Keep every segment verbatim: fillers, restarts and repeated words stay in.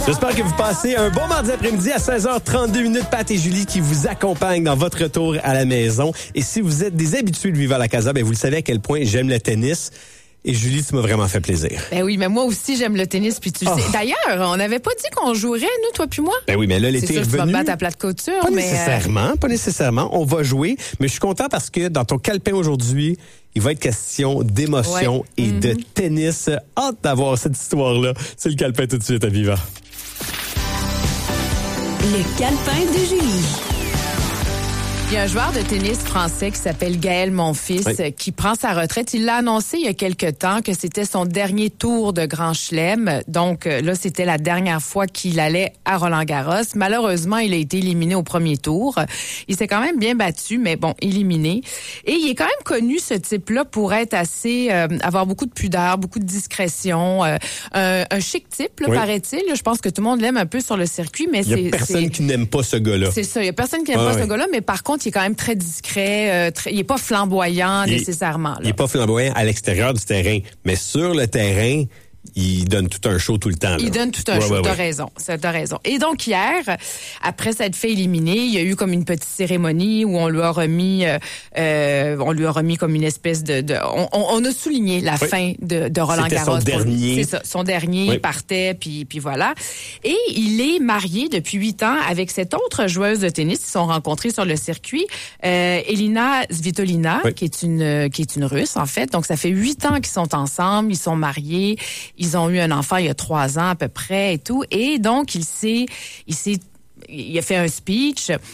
J'espère que vous passez un bon mardi après-midi à seize heures trente-deux minutes. Pat et Julie qui vous accompagnent dans votre retour à la maison. Et si vous êtes des habitués de Viva la Casa, ben vous le savez à quel point j'aime le tennis. Et Julie, tu m'as vraiment fait plaisir. Ben oui, mais moi aussi, j'aime le tennis, puis tu le oh. sais. D'ailleurs, on n'avait pas dit qu'on jouerait, nous, toi puis moi? Ben oui, mais là, l'été est revenu. Tu vas me battre à plat de couture, pas mais... nécessairement, euh... pas nécessairement. On va jouer, mais je suis content parce que dans ton calepin aujourd'hui, il va être question d'émotion ouais. et mm-hmm. de tennis. Hâte d'avoir cette histoire-là. C'est le calepin tout de suite à Viva. Le calepin de Julie. Il y a un joueur de tennis français qui s'appelle Gaël Monfils oui. qui prend sa retraite. Il l'a annoncé il y a quelque temps que c'était son dernier tour de Grand Chelem. Donc là, c'était la dernière fois qu'il allait à Roland-Garros. Malheureusement, il a été éliminé au premier tour. Il s'est quand même bien battu, mais bon, éliminé. Et il est quand même connu, ce type-là, pour être assez... Euh, avoir beaucoup de pudeur, beaucoup de discrétion. Euh, un, un chic type, là, oui. paraît-il. Je pense que tout le monde l'aime un peu sur le circuit, mais il y a c'est... personne c'est... qui n'aime pas ce gars-là. C'est ça, il y a personne qui n'aime ah, pas oui. ce gars-là, mais par contre, il est quand même très discret, euh, très, il est pas flamboyant il, nécessairement. Là. Il est pas flamboyant à l'extérieur du terrain, mais sur le terrain, il donne tout un show tout le temps. Là. Il donne tout un ouais, show, ouais, t'as ouais. raison, t'as raison. Et donc hier, après s'être fait éliminer, il y a eu comme une petite cérémonie où on lui a remis, euh, on lui a remis comme une espèce de, de on, on a souligné la oui. fin de, de Roland C'était Garros. Son dernier. C'est ça, son dernier, oui. il partait, puis puis voilà. Et il est marié depuis huit ans avec cette autre joueuse de tennis. Ils se sont rencontrés sur le circuit, euh, Elina Svitolina, oui. qui est une qui est une Russe en fait. Donc ça fait huit ans qu'ils sont ensemble, ils sont mariés. Ils ont eu un enfant il y a trois ans à peu près et tout. Et donc, il s'est, il s'est, il a fait un speech euh,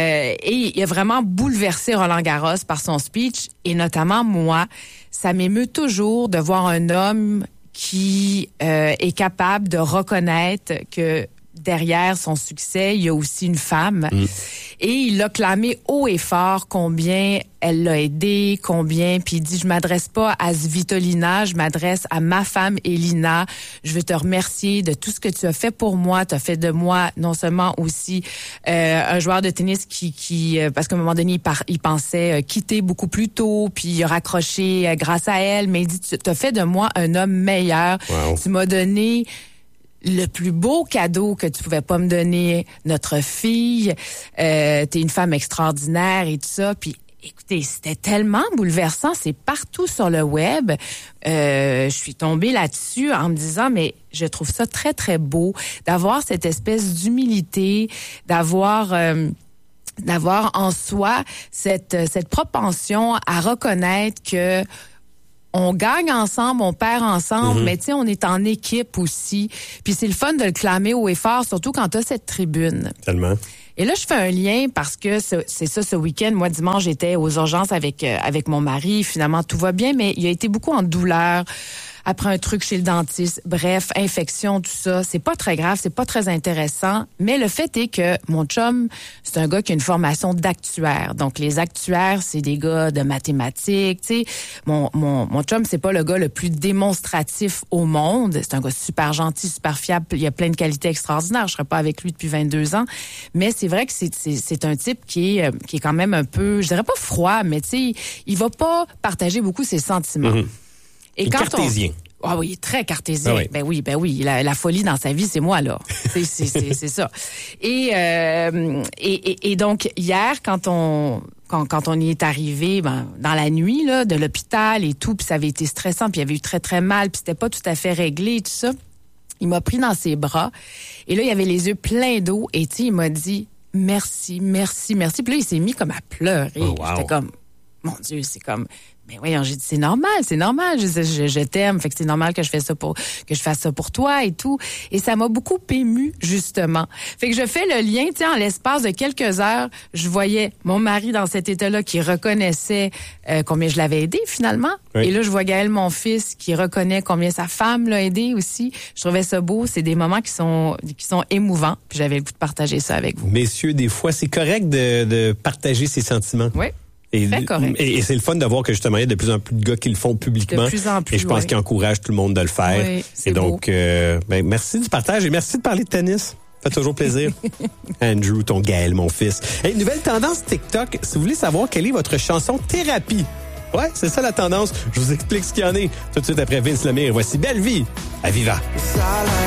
et il a vraiment bouleversé Roland-Garros par son speech. Et notamment, moi, ça m'émeut toujours de voir un homme qui euh, est capable de reconnaître que derrière son succès, il y a aussi une femme. Mmh. Et il a clamé haut et fort combien elle l'a aidé, combien, puis il dit, je m'adresse pas à Svitolina, je m'adresse à ma femme Elina. Je veux te remercier de tout ce que tu as fait pour moi. Tu as fait de moi non seulement aussi euh, un joueur de tennis qui, qui euh, parce qu'à un moment donné, il, par, il pensait euh, quitter beaucoup plus tôt, puis il a raccroché euh, grâce à elle, mais il dit, tu as fait de moi un homme meilleur. Wow. Tu m'as donné le plus beau cadeau que tu pouvais pas me donner, notre fille. Euh, t'es une femme extraordinaire et tout ça. Puis, écoutez, c'était tellement bouleversant. C'est partout sur le web. Euh, je suis tombée là-dessus en me disant, mais je trouve ça très, très beau d'avoir cette espèce d'humilité, d'avoir... Euh, d'avoir en soi cette, cette propension à reconnaître que on gagne ensemble, on perd ensemble, mm-hmm. mais tu sais, on est en équipe aussi. Puis c'est le fun de le clamer haut et fort, surtout quand t'as cette tribune. Tellement. Et là, je fais un lien parce que ce, c'est ça, ce week-end, moi, dimanche, j'étais aux urgences avec euh, avec mon mari. Finalement, tout va bien, mais il a été beaucoup en douleur après un truc chez le dentiste. Bref, infection, tout ça. C'est pas très grave, c'est pas très intéressant. Mais le fait est que mon chum, c'est un gars qui a une formation d'actuaire. Donc, les actuaires, c'est des gars de mathématiques, tu sais. Mon, mon, mon chum, c'est pas le gars le plus démonstratif au monde. C'est un gars super gentil, super fiable. Il a plein de qualités extraordinaires. Je serais pas avec lui depuis vingt-deux ans. Mais c'est vrai que c'est, c'est, c'est un type qui est, qui est quand même un peu, je dirais pas froid, mais tu sais, il va pas partager beaucoup ses sentiments. Mm-hmm. Et quand cartésien. Ah oh oui, très cartésien. Ah oui. Ben oui, ben oui. La, la folie dans sa vie, c'est moi là. c'est, c'est, c'est, c'est ça. Et, euh, et, et, et donc hier, quand on quand, quand on y est arrivé, ben dans la nuit là, de l'hôpital et tout, puis ça avait été stressant, puis il avait eu très très mal, puis c'était pas tout à fait réglé et tout ça. Il m'a pris dans ses bras et là il avait les yeux pleins d'eau et tu sais il m'a dit merci, merci, merci. Puis là il s'est mis comme à pleurer. Oh, wow. J'étais comme mon Dieu, c'est comme mais voyons, j'ai dit c'est normal, c'est normal, je, je, je t'aime, fait que c'est normal que je fais ça pour que je fasse ça pour toi et tout. Et ça m'a beaucoup émue justement. Fait que je fais le lien, tu sais, en l'espace de quelques heures, je voyais mon mari dans cet état-là qui reconnaissait euh, combien je l'avais aidé finalement. Oui. Et là, je vois Gaël, mon fils, qui reconnaît combien sa femme l'a aidé aussi. Je trouvais ça beau. C'est des moments qui sont qui sont émouvants. Puis j'avais le goût de partager ça avec vous. Messieurs, des fois, c'est correct de, de partager ses sentiments. Oui. Et, et, et c'est le fun de voir que justement il y a de plus en plus de gars qui le font publiquement. De plus en plus. Et je pense oui. qu'ils encouragent tout le monde de le faire. Oui, c'est et donc, euh, ben, merci du partage et merci de parler de tennis. Ça fait toujours plaisir. Andrew, ton Gaël, mon fils. Hey, nouvelle tendance TikTok. Si vous voulez savoir quelle est votre chanson thérapie, ouais, c'est ça la tendance. Je vous explique ce qu'il y en est tout de suite après Vince Lemire. Voici Belle Vie à Viva.